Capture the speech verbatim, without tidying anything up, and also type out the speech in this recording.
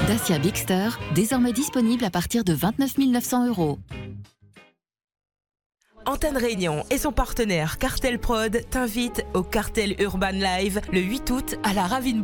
Dacia Bigster, désormais disponible à partir de vingt-neuf mille neuf cents euros. Antenne Réunion et son partenaire Cartel Prod t'invitent au Cartel Urban Live le huit août à la Ravine